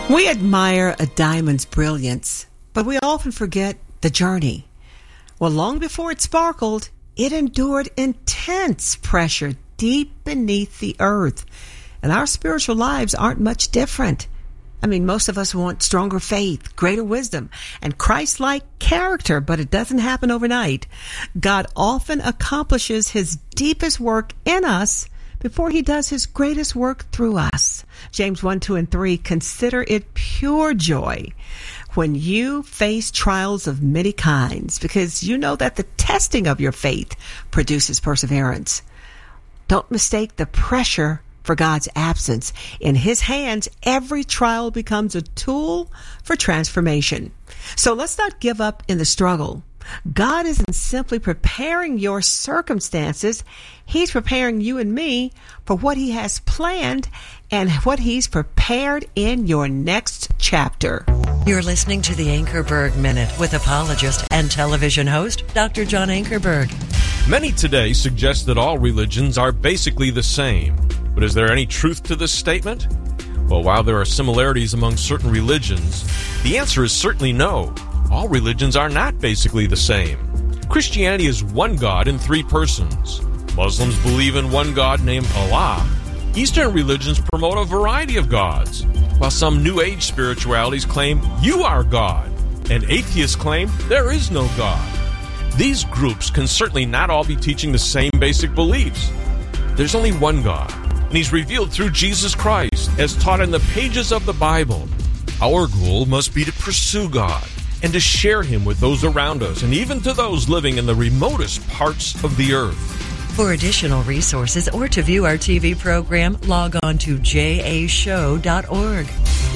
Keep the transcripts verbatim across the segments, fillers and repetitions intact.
We admire a diamond's brilliance, but we often forget the journey. Well, long before it sparkled, it endured intense pressure deep beneath the earth. And our spiritual lives aren't much different. I mean, most of us want stronger faith, greater wisdom, and Christ-like character, but it doesn't happen overnight. God often accomplishes his deepest work in us before he does his greatest work through us. James one, two, and three, consider it pure joy when you face trials of many kinds, because you know that the testing of your faith produces perseverance. Don't mistake the pressure for God's absence. In his hands, every trial becomes a tool for transformation. So let's not give up in the struggle. God isn't simply preparing your circumstances. He's preparing you and me for what he has planned and what he's prepared in your next chapter. You're listening to the Ankerberg Minute with apologist and television host, Doctor John Ankerberg. Many today suggest that all religions are basically the same. But is there any truth to this statement? Well, while there are similarities among certain religions, the answer is certainly no. All religions are not basically the same. Christianity is one God in three persons. Muslims believe in one God named Allah. Eastern religions promote a variety of gods, while some New Age spiritualities claim you are God, and atheists claim there is no God. These groups can certainly not all be teaching the same basic beliefs. There's only one God, and he's revealed through Jesus Christ, as taught in the pages of the Bible. Our goal must be to pursue God and to share him with those around us, and even to those living in the remotest parts of the earth. For additional resources or to view our T V program, log on to j a show dot org.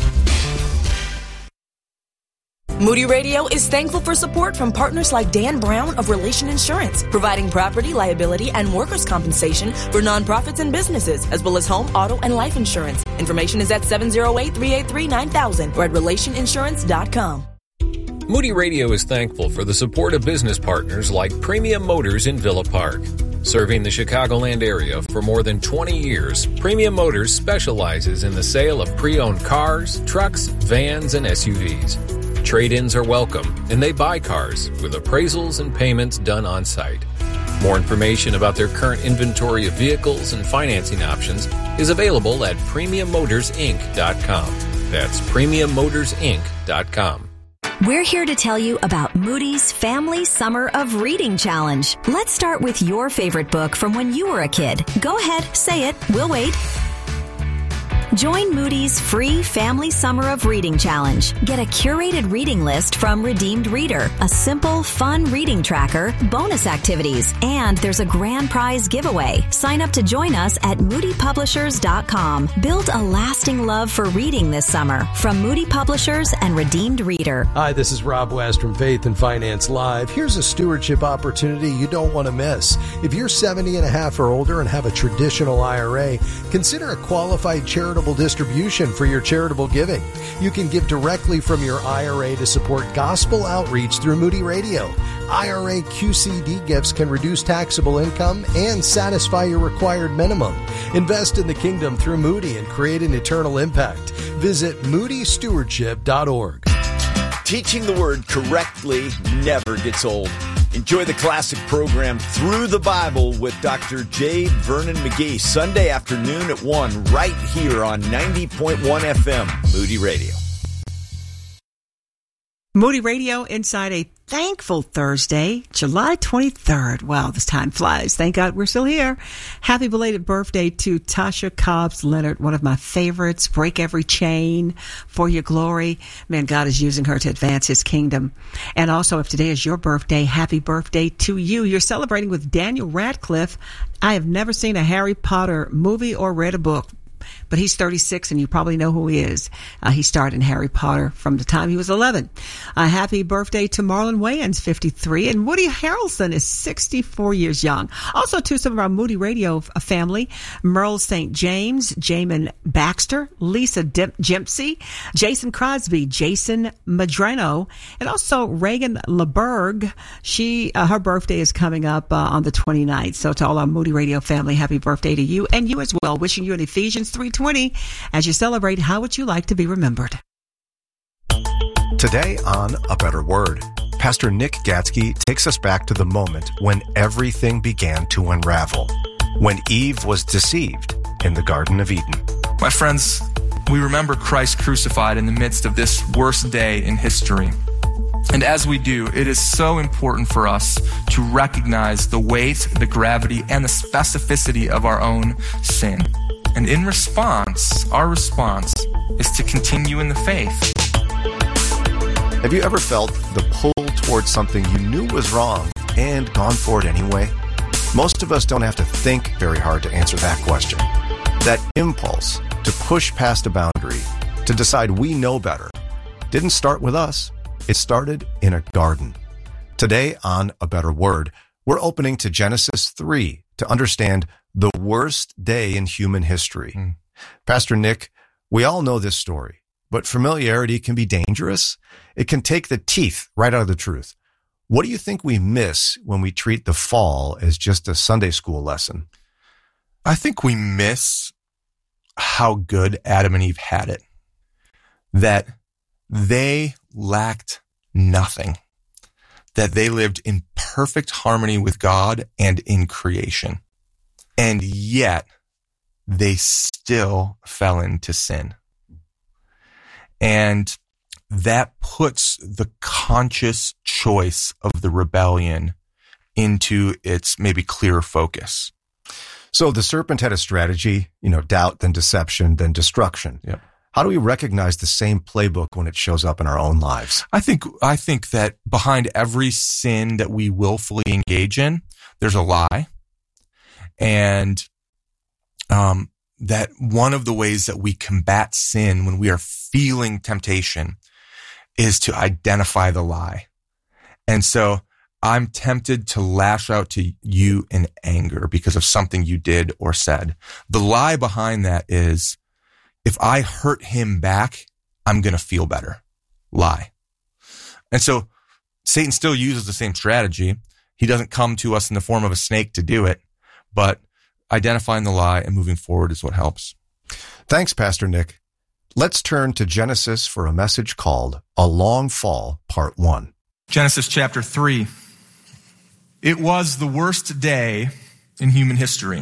Moody Radio is thankful for support from partners like Dan Brown of Relation Insurance, providing property, liability, and workers' compensation for nonprofits and businesses, as well as home, auto, and life insurance. Information is at seven oh eight, three eight three, nine thousand or at relation insurance dot com. Moody Radio is thankful for the support of business partners like Premium Motors in Villa Park. Serving the Chicagoland area for more than twenty years, Premium Motors specializes in the sale of pre-owned cars, trucks, vans, and S U Vs. Trade-ins are welcome, and they buy cars with appraisals and payments done on site. More information about their current inventory of vehicles and financing options is available at premium motors inc dot com. That's premium motors inc dot com. We're here to tell you about Moody's Family Summer of Reading Challenge. Let's start with your favorite book from when you were a kid. Go ahead, say it. We'll wait. Join Moody's free Family Summer of Reading Challenge. Get a curated reading list from Redeemed Reader, a simple, fun reading tracker, bonus activities, and there's a grand prize giveaway. Sign up to join us at moody publishers dot com. Build a lasting love for reading this summer from Moody Publishers and Redeemed Reader. Hi, this is Rob West from Faith and Finance Live. Here's a stewardship opportunity you don't want to miss. If you're seventy and a half or older and have a traditional I R A, consider a qualified charitable distribution for your charitable giving. You can give directly from your I R A to support gospel outreach through Moody Radio. I R A Q C D gifts can reduce taxable income and satisfy your required minimum. Invest in the kingdom through Moody and create an eternal impact. Visit moody stewardship dot org. Teaching the Word correctly never gets old. Enjoy the classic program Through the Bible with Doctor J. Vernon McGee, Sunday afternoon at one, right here on ninety point one F M, Moody Radio. Moody Radio inside a thankful Thursday, July twenty-third. Wow, this time flies. Thank God we're still here. Happy belated birthday to Tasha Cobbs Leonard, one of my favorites. Break every chain for your glory. Man, God is using her to advance his kingdom. And also, if today is your birthday, happy birthday to you. You're celebrating with Daniel Radcliffe. I have never seen a Harry Potter movie or read a book, but he's thirty-six, and you probably know who he is. Uh, he starred in Harry Potter from the time he was eleven. A uh, happy birthday to Marlon Wayans, fifty-three, and Woody Harrelson is sixty-four years young. Also to some of our Moody Radio family, Merle Saint James, Jamin Baxter, Lisa Dempsey, Jason Crosby, Jason Madrano, and also Reagan LeBerg. She, uh, her birthday is coming up uh, on the twenty-ninth. So to all our Moody Radio family, happy birthday to you, and you as well. Wishing you an Ephesians three twenty as you celebrate How Would You Like to Be Remembered. Today on A Better Word, Pastor Nick Gatsky takes us back to the moment when everything began to unravel, when Eve was deceived in the Garden of Eden. My friends, we remember Christ crucified in the midst of this worst day in history. And as we do, it is so important for us to recognize the weight, the gravity, and the specificity of our own sin. And in response, our response is to continue in the faith. Have you ever felt the pull towards something you knew was wrong and gone for it anyway? Most of us don't have to think very hard to answer that question. That impulse to push past a boundary, to decide we know better, didn't start with us. It started in a garden. Today on A Better Word, we're opening to Genesis three to understand the worst day in human history. Mm. Pastor Nick, we all know this story, but familiarity can be dangerous. It can take the teeth right out of the truth. What do you think we miss when we treat the fall as just a Sunday school lesson? I think we miss how good Adam and Eve had it. That they lacked nothing. That they lived in perfect harmony with God and in creation. And yet, they still fell into sin. And that puts the conscious choice of the rebellion into its maybe clearer focus. So the serpent had a strategy, you know, doubt, then deception, then destruction. Yep. How do we recognize the same playbook when it shows up in our own lives? I think I think that behind every sin that we willfully engage in, there's a lie. And um, that one of the ways that we combat sin when we are feeling temptation is to identify the lie. And so I'm tempted to lash out to you in anger because of something you did or said. The lie behind that is, if I hurt him back, I'm going to feel better. Lie. And so Satan still uses the same strategy. He doesn't come to us in the form of a snake to do it, but identifying the lie and moving forward is what helps. Thanks, Pastor Nick. Let's turn to Genesis for a message called A Long Fall, Part one. Genesis chapter three. It was the worst day in human history.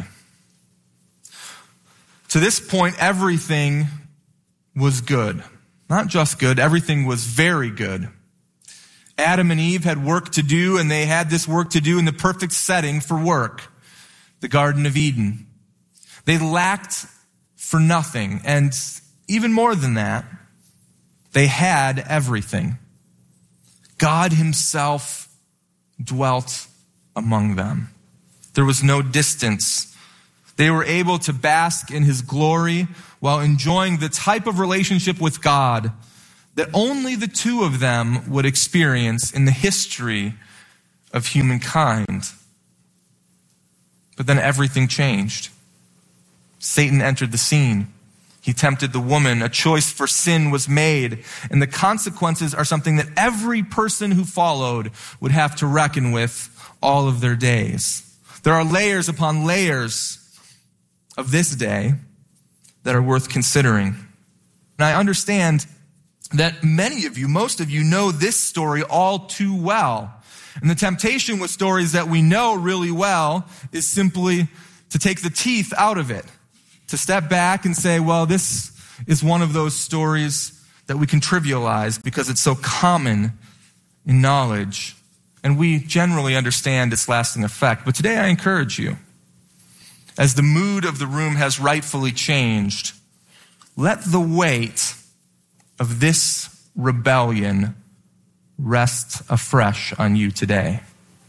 To this point, everything was good. Not just good, everything was very good. Adam and Eve had work to do, and they had this work to do in the perfect setting for work, the Garden of Eden. They lacked for nothing, and even more than that, they had everything. God himself dwelt among them. There was no distance. They were able to bask in his glory while enjoying the type of relationship with God that only the two of them would experience in the history of humankind. But then everything changed. Satan entered the scene. He tempted the woman. A choice for sin was made. And the consequences are something that every person who followed would have to reckon with all of their days. There are layers upon layers of this day that are worth considering. And I understand that many of you, most of you, know this story all too well. And the temptation with stories that we know really well is simply to take the teeth out of it, to step back and say, well, this is one of those stories that we can trivialize because it's so common in knowledge. And we generally understand its lasting effect. But today I encourage you, as the mood of the room has rightfully changed, let the weight of this rebellion rest afresh on you today.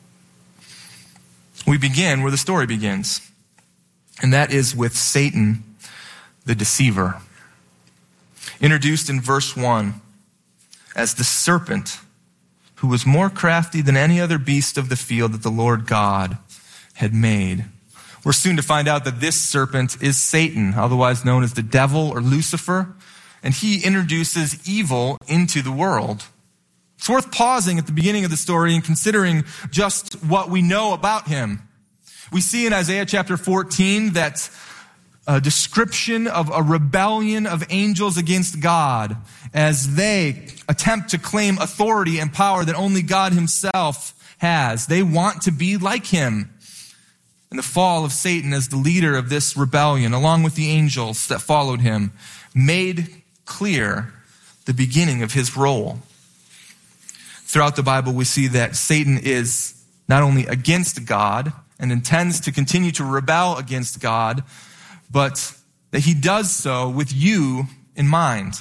We begin where the story begins, and that is with Satan, the deceiver. Introduced in verse one as the serpent who was more crafty than any other beast of the field that the Lord God had made. We're soon to find out that this serpent is Satan, otherwise known as the devil or Lucifer, and he introduces evil into the world. It's worth pausing at the beginning of the story and considering just what we know about him. We see in Isaiah chapter fourteen that a description of a rebellion of angels against God as they attempt to claim authority and power that only God himself has. They want to be like him. And the fall of Satan as the leader of this rebellion, along with the angels that followed him, made clear the beginning of his role. Throughout the Bible, we see that Satan is not only against God and intends to continue to rebel against God, but that he does so with you in mind.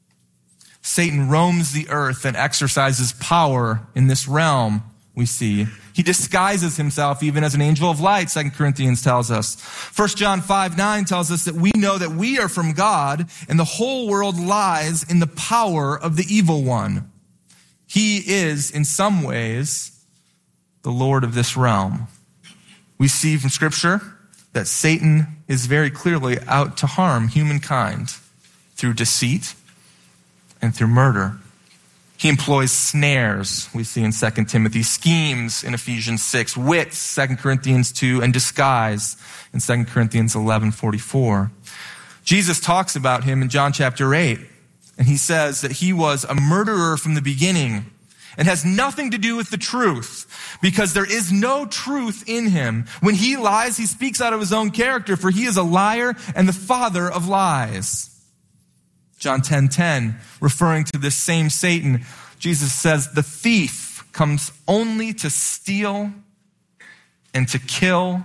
Satan roams the earth and exercises power in this realm, we see. He disguises himself even as an angel of light, Second Corinthians tells us. First John five nine tells us that we know that we are from God, and the whole world lies in the power of the evil one. He is, in some ways, the Lord of this realm. We see from Scripture that Satan is very clearly out to harm humankind through deceit and through murder. He employs snares, we see in Second Timothy, schemes in Ephesians six, wits, Second Corinthians two, and disguise in Second Corinthians eleven forty-four. Jesus talks about him in John chapter eight, and he says that he was a murderer from the beginning and has nothing to do with the truth, because there is no truth in him. When he lies, he speaks out of his own character, for he is a liar and the father of lies. John ten ten, referring to this same Satan, Jesus says, the thief comes only to steal and to kill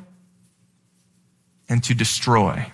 and to destroy.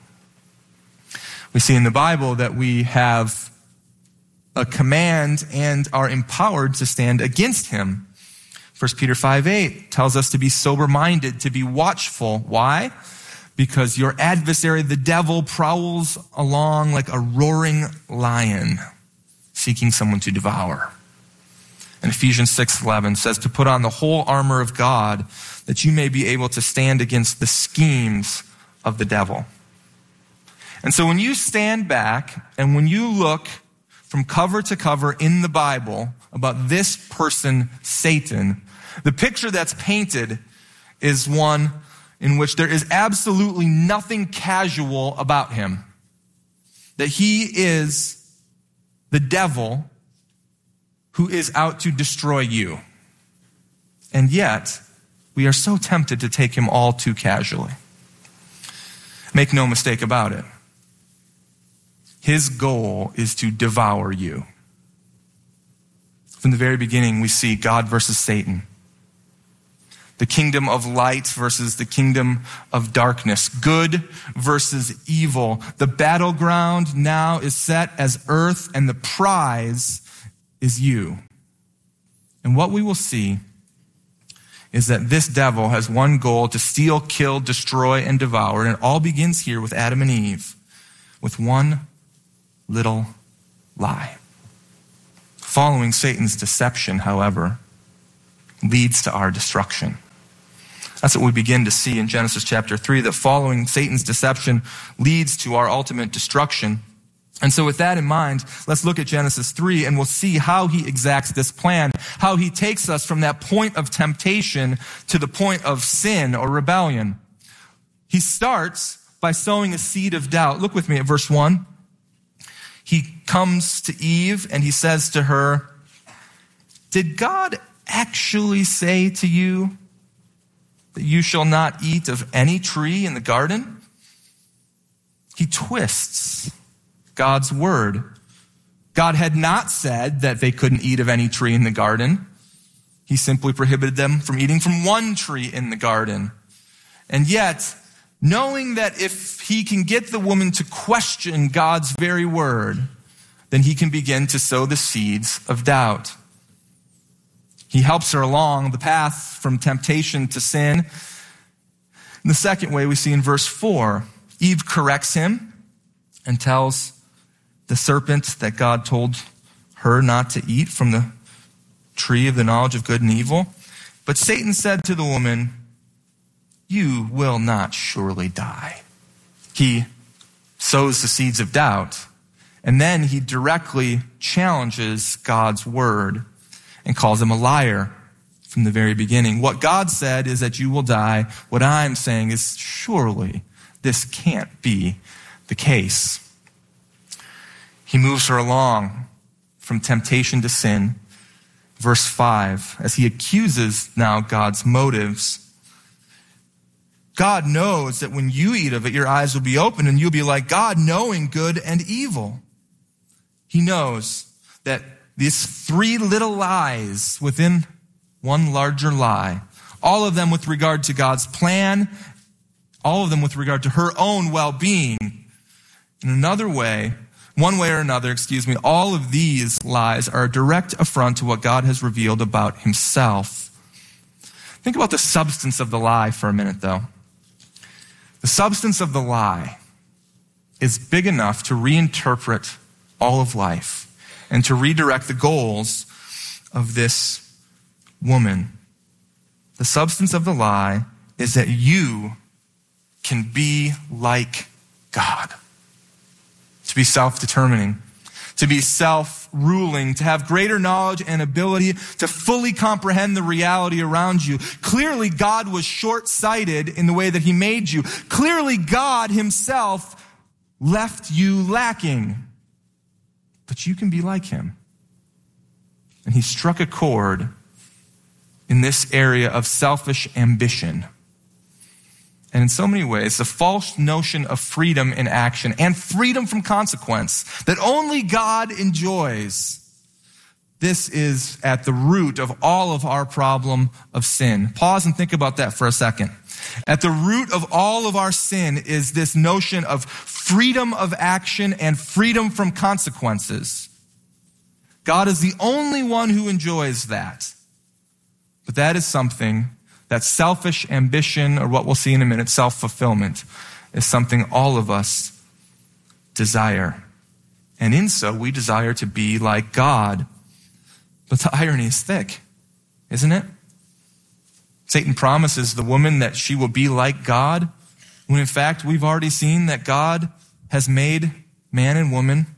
We see in the Bible that we have a command and are empowered to stand against him. First Peter five eight tells us to be sober-minded, to be watchful. Why? Because your adversary, the devil, prowls along like a roaring lion, seeking someone to devour. And Ephesians six eleven says to put on the whole armor of God, that you may be able to stand against the schemes of the devil. And so when you stand back and when you look from cover to cover in the Bible about this person, Satan, the picture that's painted is one in which there is absolutely nothing casual about him. That he is the devil who is out to destroy you. And yet, we are so tempted to take him all too casually. Make no mistake about it. His goal is to devour you. From the very beginning, we see God versus Satan. The kingdom of light versus the kingdom of darkness. Good versus evil. The battleground now is set as earth, and the prize is you. And what we will see is that this devil has one goal: to steal, kill, destroy, and devour. And it all begins here with Adam and Eve, with one little lie. Following Satan's deception, however, leads to our destruction. That's what we begin to see in Genesis chapter three, that following Satan's deception leads to our ultimate destruction. And so with that in mind, let's look at Genesis three, and we'll see how he exacts this plan, how he takes us from that point of temptation to the point of sin or rebellion. He starts by sowing a seed of doubt. Look with me at verse one. He comes to Eve and he says to her, "Did God actually say to you that you shall not eat of any tree in the garden?" He twists God's word. God had not said that they couldn't eat of any tree in the garden. He simply prohibited them from eating from one tree in the garden. And yet, knowing that if he can get the woman to question God's very word, then he can begin to sow the seeds of doubt. He helps her along the path from temptation to sin. In the second way, we see in verse four, Eve corrects him and tells the serpent that God told her not to eat from the tree of the knowledge of good and evil. But Satan said to the woman, "You will not surely die." He sows the seeds of doubt, and then he directly challenges God's word and calls him a liar from the very beginning. What God said is that you will die. What I'm saying is surely this can't be the case. He moves her along from temptation to sin. Verse five, as he accuses now God's motives. God knows that when you eat of it, your eyes will be open and you'll be like God, knowing good and evil. He knows that these three little lies within one larger lie, all of them with regard to God's plan, all of them with regard to her own well-being. In another way, one way or another, excuse me, all of these lies are a direct affront to what God has revealed about himself. Think about the substance of the lie for a minute, though. The substance of the lie is big enough to reinterpret all of life and to redirect the goals of this woman. The substance of the lie is that you can be like God. To be self-determining, to be self-ruling, to have greater knowledge and ability to fully comprehend the reality around you. Clearly, God was short-sighted in the way that he made you. Clearly, God himself left you lacking. But you can be like him. And he struck a chord in this area of selfish ambition. And in so many ways, the false notion of freedom in action and freedom from consequence that only God enjoys, this is at the root of all of our problem of sin. Pause and think about that for a second. At the root of all of our sin is this notion of freedom of action and freedom from consequences. God is the only one who enjoys that. But that is something that selfish ambition, or what we'll see in a minute, self-fulfillment, is something all of us desire. And in so, we desire to be like God. But the irony is thick, isn't it? Satan promises the woman that she will be like God, when in fact we've already seen that God has made man and woman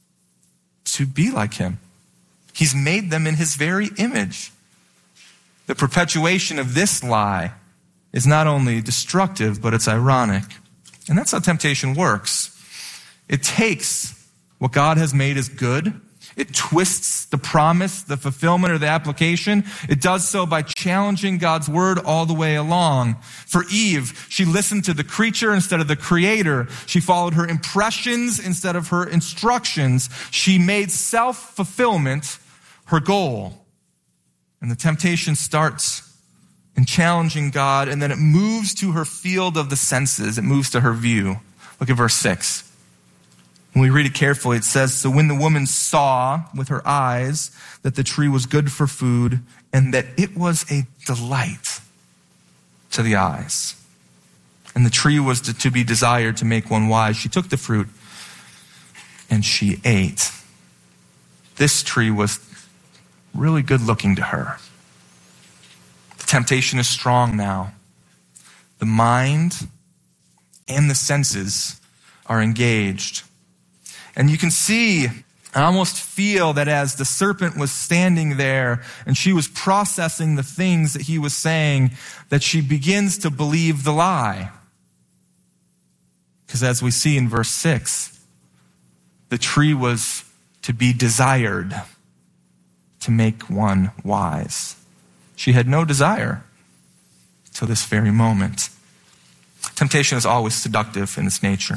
to be like him. He's made them in his very image. The perpetuation of this lie is not only destructive, but it's ironic. And that's how temptation works. It takes what God has made as good. It twists the promise, the fulfillment, or the application. It does so by challenging God's word all the way along. For Eve, she listened to the creature instead of the creator. She followed her impressions instead of her instructions. She made self-fulfillment her goal. And the temptation starts in challenging God, and then it moves to her field of the senses. It moves to her view. Look at verse six. When we read it carefully, it says, "So when the woman saw with her eyes that the tree was good for food, and that it was a delight to the eyes, and the tree was to, to be desired to make one wise, she took the fruit and she ate." This tree was really good looking to her. The temptation is strong now. The mind and the senses are engaged. And you can see, I almost feel that as the serpent was standing there and she was processing the things that he was saying, that she begins to believe the lie. Because as we see in verse six, the tree was to be desired to make one wise. She had no desire till this very moment. Temptation is always seductive in its nature.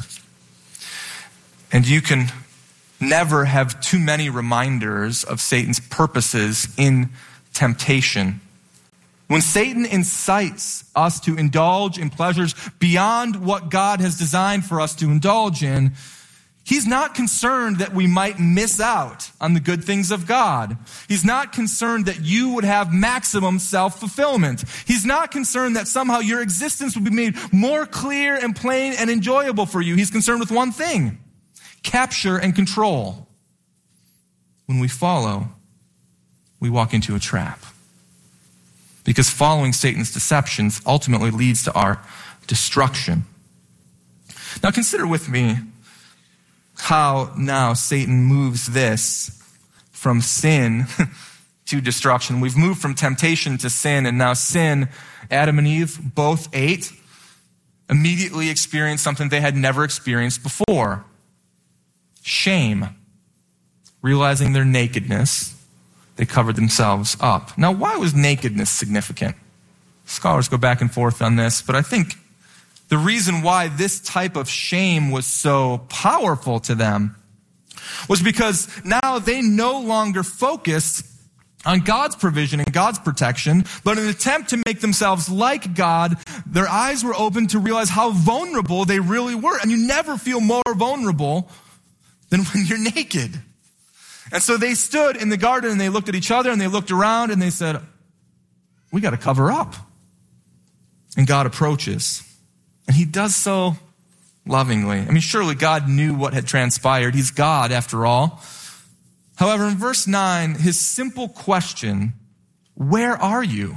And you can never have too many reminders of Satan's purposes in temptation. When Satan incites us to indulge in pleasures beyond what God has designed for us to indulge in, he's not concerned that we might miss out on the good things of God. He's not concerned that you would have maximum self-fulfillment. He's not concerned that somehow your existence would be made more clear and plain and enjoyable for you. He's concerned with one thing: capture and control. When we follow, we walk into a trap. Because following Satan's deceptions ultimately leads to our destruction. Now consider with me how now Satan moves this from sin to destruction. We've moved from temptation to sin, and now sin, Adam and Eve both ate. immediately experienced something they had never experienced before. Shame. Realizing their nakedness, they covered themselves up. Now, why was nakedness significant? Scholars go back and forth on this, but I think the reason why this type of shame was so powerful to them was because now they no longer focused on God's provision and God's protection, but in an attempt to make themselves like God, their eyes were open to realize how vulnerable they really were. And you never feel more vulnerable than when you're naked. And so they stood in the garden and they looked at each other and they looked around and they said, we got to cover up. And God approaches. And he does so lovingly. I mean, surely God knew what had transpired. He's God after all. However, in verse nine, his simple question, where are you,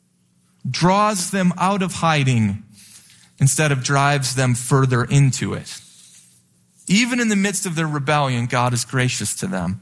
draws them out of hiding instead of drives them further into it. Even in the midst of their rebellion, God is gracious to them.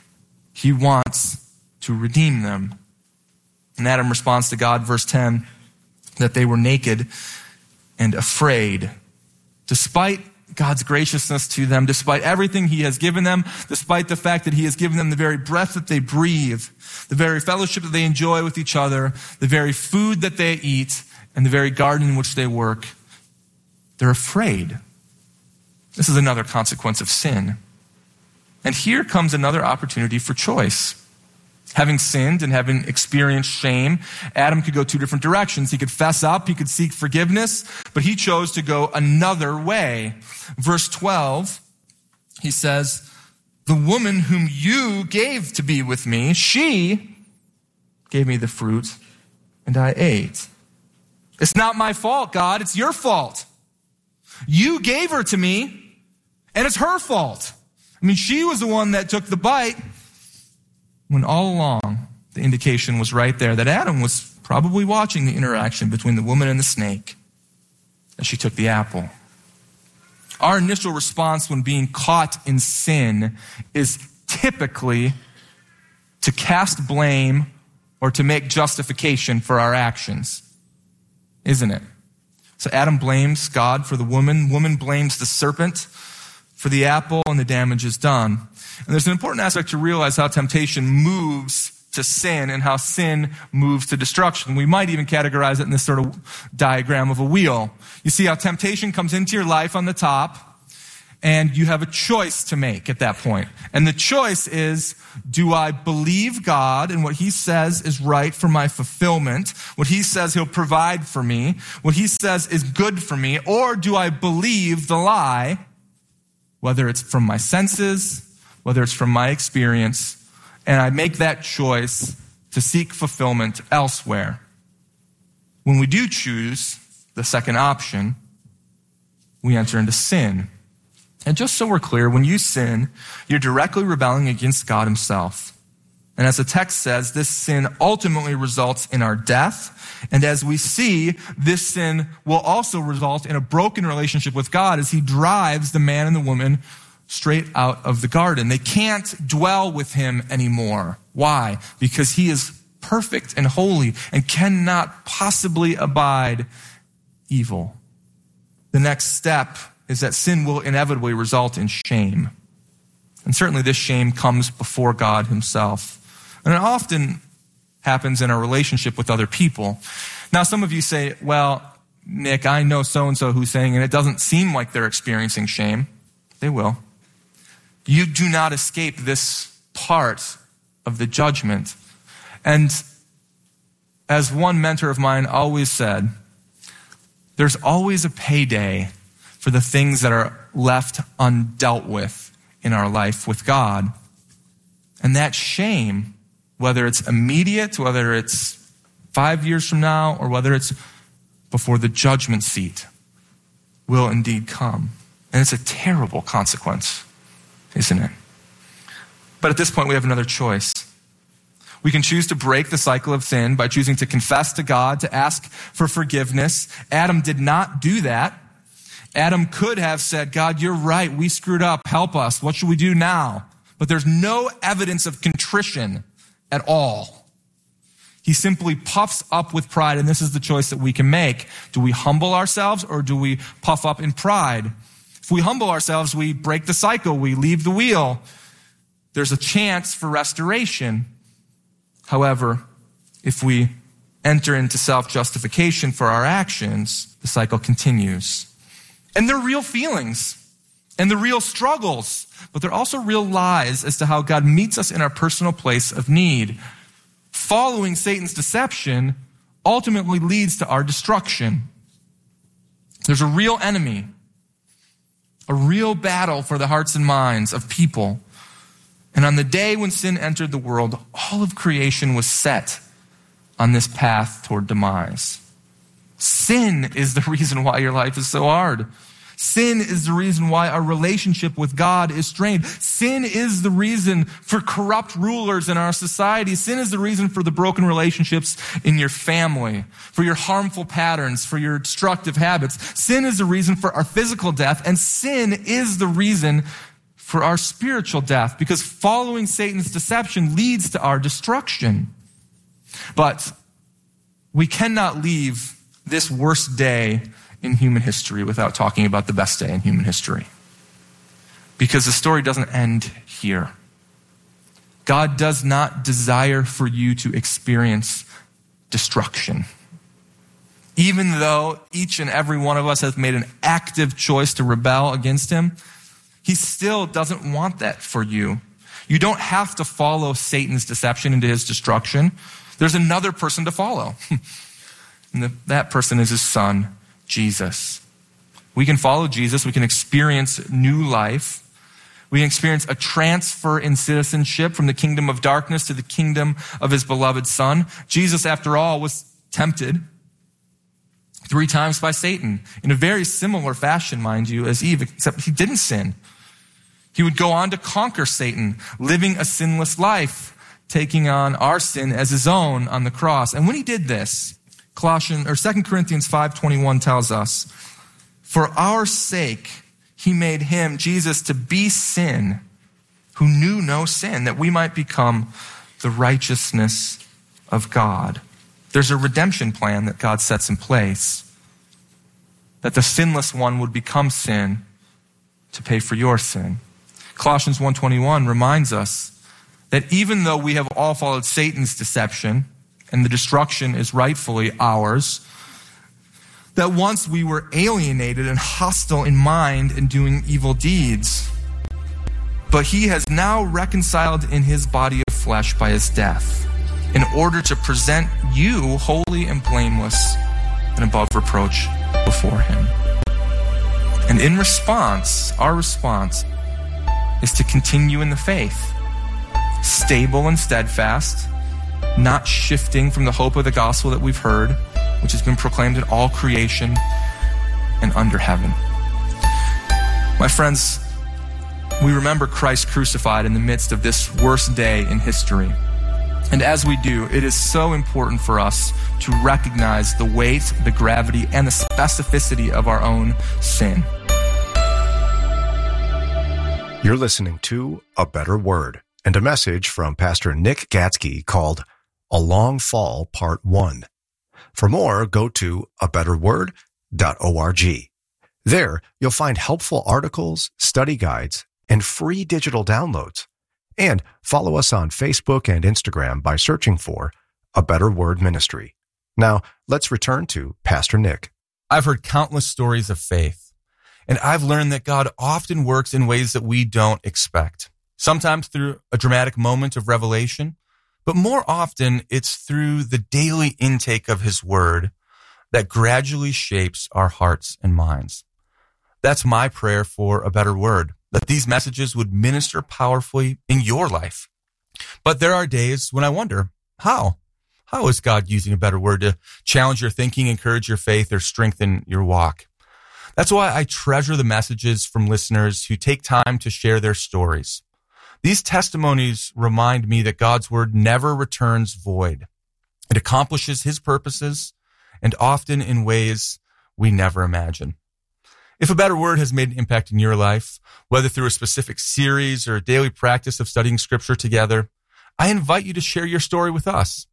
He wants to redeem them. And Adam responds to God, verse ten, that they were naked and afraid. Despite God's graciousness to them, despite everything he has given them, despite the fact that he has given them the very breath that they breathe, the very fellowship that they enjoy with each other, the very food that they eat, and the very garden in which they work, they're afraid. This is another consequence of sin. And here comes another opportunity for choice. Having sinned and having experienced shame, Adam could go two different directions. He could fess up, he could seek forgiveness, but he chose to go another way. Verse twelve, he says, the woman whom you gave to be with me, she gave me the fruit and I ate. It's not my fault, God, it's your fault. You gave her to me and it's her fault. I mean, she was the one that took the bite, when all along, the indication was right there that Adam was probably watching the interaction between the woman and the snake as she took the apple. Our initial response when being caught in sin is typically to cast blame or to make justification for our actions, isn't it? So Adam blames God for the woman. Woman blames the serpent for the apple, and the damage is done. And there's an important aspect to realize how temptation moves to sin and how sin moves to destruction. We might even categorize it in this sort of diagram of a wheel. You see how temptation comes into your life on the top, and you have a choice to make at that point. And the choice is, do I believe God and what he says is right for my fulfillment, what he says he'll provide for me, what he says is good for me, or do I believe the lie, whether it's from my senses, whether it's from my experience, and I make that choice to seek fulfillment elsewhere. When we do choose the second option, we enter into sin. And just so we're clear, when you sin, you're directly rebelling against God himself. And as the text says, this sin ultimately results in our death. And as we see, this sin will also result in a broken relationship with God as he drives the man and the woman straight out of the garden. They can't dwell with him anymore. Why? Because he is perfect and holy and cannot possibly abide evil. The next step is that sin will inevitably result in shame. And certainly this shame comes before God himself. And it often happens in our relationship with other people. Now, some of you say, well, Nick, I know so-and-so who's saying, and it doesn't seem like they're experiencing shame. They will. You do not escape this part of the judgment. And as one mentor of mine always said, there's always a payday for the things that are left undealt with in our life with God. And that shame, whether it's immediate, whether it's five years from now, or whether it's before the judgment seat, will indeed come. And it's a terrible consequence, isn't it? But at this point, we have another choice. We can choose to break the cycle of sin by choosing to confess to God, to ask for forgiveness. Adam did not do that. Adam could have said, God, you're right. We screwed up. Help us. What should we do now? But there's no evidence of contrition at all. He simply puffs up with pride, and this is the choice that we can make. Do we humble ourselves or do we puff up in pride? If we humble ourselves, we break the cycle, we leave the wheel. There's a chance for restoration. However, if we enter into self-justification for our actions, the cycle continues. And they're real feelings and they're real struggles, but they're also real lies as to how God meets us in our personal place of need. Following Satan's deception ultimately leads to our destruction. There's a real enemy, a real battle for the hearts and minds of people. And on the day when sin entered the world, all of creation was set on this path toward demise. Sin is the reason why your life is so hard. Sin is the reason why our relationship with God is strained. Sin is the reason for corrupt rulers in our society. Sin is the reason for the broken relationships in your family, for your harmful patterns, for your destructive habits. Sin is the reason for our physical death, and sin is the reason for our spiritual death, because following Satan's deception leads to our destruction. But we cannot leave this worst day in human history without talking about the best day in human history. Because the story doesn't end here. God does not desire for you to experience destruction. Even though each and every one of us has made an active choice to rebel against him, he still doesn't want that for you. You don't have to follow Satan's deception into his destruction. There's another person to follow. And the, that person is his son, Jesus. We can follow Jesus. We can experience new life. We can experience a transfer in citizenship from the kingdom of darkness to the kingdom of his beloved son. Jesus, after all, was tempted three times by Satan in a very similar fashion, mind you, as Eve, except he didn't sin. He would go on to conquer Satan, living a sinless life, taking on our sin as his own on the cross. And when he did this, Colossians or Second Corinthians five twenty-one tells us, for our sake he made him, Jesus, to be sin, who knew no sin, that we might become the righteousness of God. There's a redemption plan that God sets in place, that the sinless one would become sin to pay for your sin. Colossians one twenty-one reminds us that even though we have all followed Satan's deception, and the destruction is rightfully ours, that once we were alienated and hostile in mind and doing evil deeds, but he has now reconciled in his body of flesh by his death, in order to present you holy and blameless and above reproach before him. And in response, our response is to continue in the faith, stable and steadfast, not shifting from the hope of the gospel that we've heard, which has been proclaimed in all creation and under heaven. My friends, we remember Christ crucified in the midst of this worst day in history. And as we do, it is so important for us to recognize the weight, the gravity, and the specificity of our own sin. You're listening to A Better Word and a message from Pastor Nick Gatsky called A Long Fall Part one. For more, go to a better word dot org. There, you'll find helpful articles, study guides, and free digital downloads. And follow us on Facebook and Instagram by searching for A Better Word Ministry. Now, let's return to Pastor Nick. I've heard countless stories of faith, and I've learned that God often works in ways that we don't expect. Sometimes through a dramatic moment of revelation, but more often it's through the daily intake of his word that gradually shapes our hearts and minds. That's my prayer for A Better Word, that these messages would minister powerfully in your life. But there are days when I wonder, how? How is God using A Better Word to challenge your thinking, encourage your faith, or strengthen your walk? That's why I treasure the messages from listeners who take time to share their stories. These testimonies remind me that God's word never returns void. It accomplishes his purposes, and often in ways we never imagine. If A Better Word has made an impact in your life, whether through a specific series or a daily practice of studying Scripture together, I invite you to share your story with us.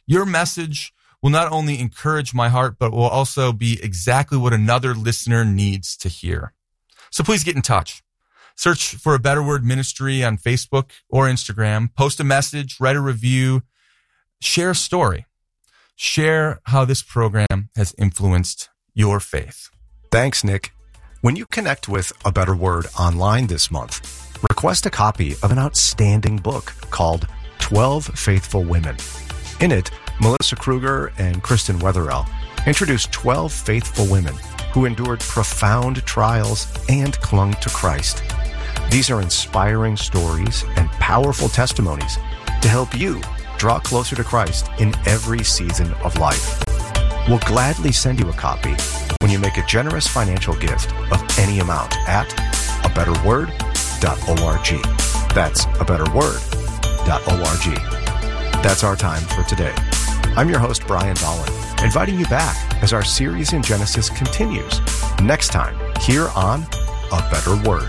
Your message will not only encourage my heart, but will also be exactly what another listener needs to hear. So please get in touch. Search for A Better Word Ministry on Facebook or Instagram. Post a message, write a review, share a story. Share how this program has influenced your faith. Thanks, Nick. When you connect with A Better Word online this month, request a copy of an outstanding book called twelve Faithful Women. In it, Melissa Kruger and Kristen Wetherell introduce twelve faithful women who endured profound trials and clung to Christ. These are inspiring stories and powerful testimonies to help you draw closer to Christ in every season of life. We'll gladly send you a copy when you make a generous financial gift of any amount at a better word dot org. That's a better word dot org. That's our time for today. I'm your host, Brian Dolan, inviting you back as our series in Genesis continues next time here on A Better Word.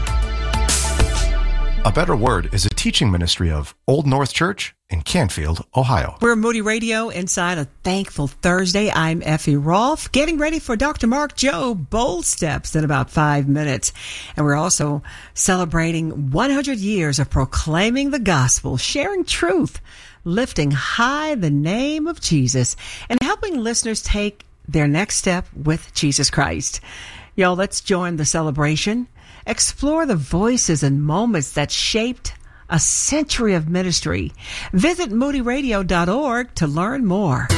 A Better Word is a teaching ministry of Old North Church in Canfield, Ohio. We're Moody Radio inside a Thankful Thursday. I'm Effie Rolfe, getting ready for Doctor Mark Joe Bold Steps in about five minutes. And we're also celebrating one hundred years of proclaiming the gospel, sharing truth, lifting high the name of Jesus, and helping listeners take their next step with Jesus Christ. Y'all, let's join the celebration. Explore the voices and moments that shaped a century of ministry. Visit moody radio dot org to learn more.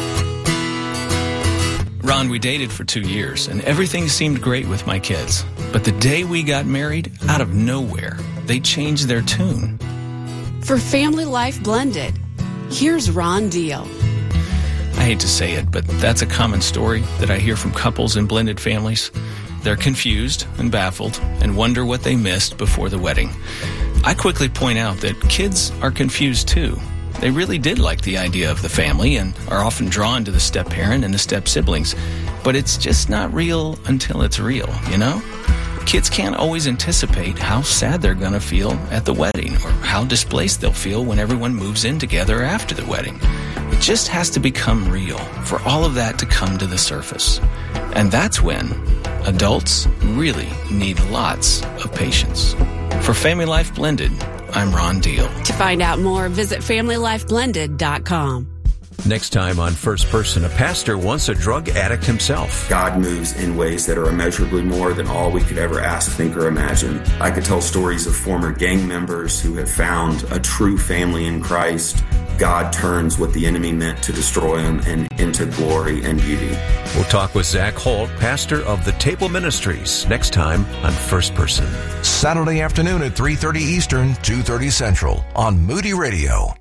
Ron, we dated for two years, and everything seemed great with my kids. But the day we got married, out of nowhere, they changed their tune. For Family Life Blended, here's Ron Deal. I hate to say it, but that's a common story that I hear from couples in blended families. They're confused and baffled and wonder what they missed before the wedding. I quickly point out that kids are confused too. They really did like the idea of the family and are often drawn to the step-parent and the step-siblings. But it's just not real until it's real, you know? Kids can't always anticipate how sad they're going to feel at the wedding or how displaced they'll feel when everyone moves in together after the wedding. It just has to become real for all of that to come to the surface. And that's when adults really need lots of patience. For Family Life Blended, I'm Ron Deal. To find out more, visit family life blended dot com. Next time on First Person, a pastor once a drug addict himself. God moves in ways that are immeasurably more than all we could ever ask, think, or imagine. I could tell stories of former gang members who have found a true family in Christ. God turns what the enemy meant to destroy them and into glory and beauty. We'll talk with Zach Holt, pastor of the Table Ministries, next time on First Person. Saturday afternoon at three thirty Eastern, two thirty Central on Moody Radio.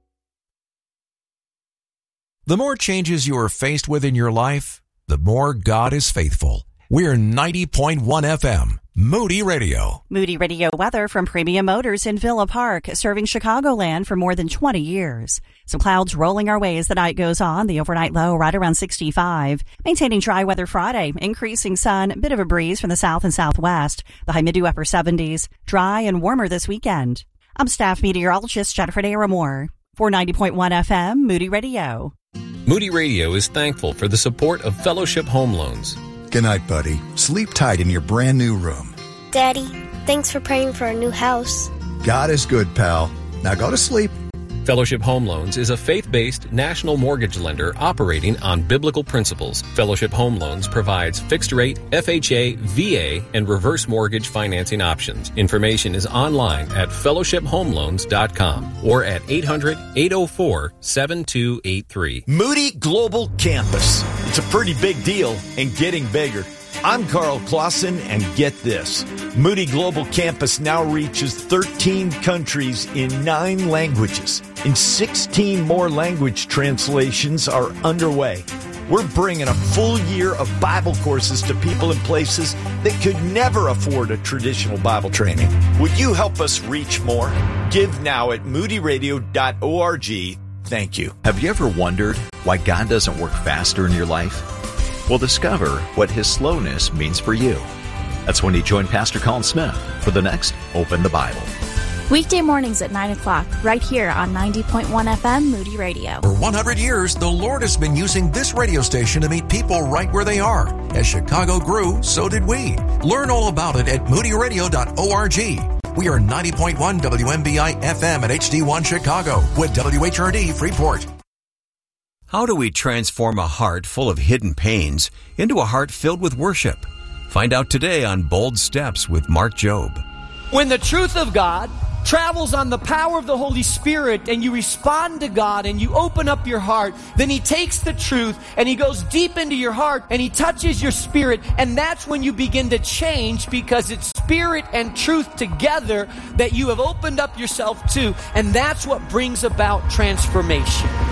The more changes you are faced with in your life, the more God is faithful. We're ninety point one F M, Moody Radio. Moody Radio weather from Premium Motors in Villa Park, serving Chicagoland for more than twenty years. Some clouds rolling our way as the night goes on. The overnight low right around sixty-five. Maintaining dry weather Friday. Increasing sun, bit of a breeze from the south and southwest. The high mid to upper seventies. Dry and warmer this weekend. I'm staff meteorologist Jennifer Aramore for ninety point one F M, Moody Radio. Moody Radio is thankful for the support of Fellowship Home Loans. Good night, buddy. Sleep tight in your brand new room. Daddy, thanks for praying for our new house. God is good, pal. Now go to sleep. Fellowship Home Loans is a faith-based national mortgage lender operating on biblical principles. Fellowship Home Loans provides fixed-rate, F H A, V A, and reverse mortgage financing options. Information is online at fellowship home loans dot com or at eight hundred, eight oh four, seven two eight three. Moody Global Campus. It's a pretty big deal and getting bigger. I'm Carl Clausen, and get this. Moody Global Campus now reaches thirteen countries in nine languages, and sixteen more language translations are underway. We're bringing a full year of Bible courses to people in places that could never afford a traditional Bible training. Would you help us reach more? Give now at moody radio dot org. Thank you. Have you ever wondered why God doesn't work faster in your life? Well, discover what His slowness means for you. That's when you join Pastor Colin Smith for the next Open the Bible. Weekday mornings at nine o'clock, right here on ninety point one F M Moody Radio. For one hundred years, the Lord has been using this radio station to meet people right where they are. As Chicago grew, so did we. Learn all about it at moody radio dot org. We are ninety point one W M B I F M at H D one Chicago with W H R D Freeport. How do we transform a heart full of hidden pains into a heart filled with worship? Find out today on Bold Steps with Mark Jobe. When the truth of God travels on the power of the Holy Spirit and you respond to God and you open up your heart, then He takes the truth and He goes deep into your heart and He touches your spirit, and that's when you begin to change, because it's spirit and truth together that you have opened up yourself to, and that's what brings about transformation.